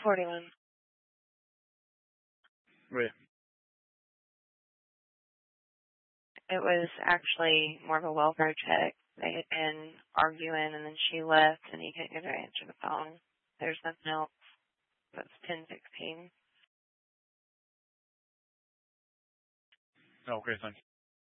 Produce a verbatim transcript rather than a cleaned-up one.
forty-one. Wait. It was actually more of a welfare check. They had been arguing, and then she left, and he couldn't get her to answer the phone. There's nothing else. That's ten sixteen. Okay, thanks.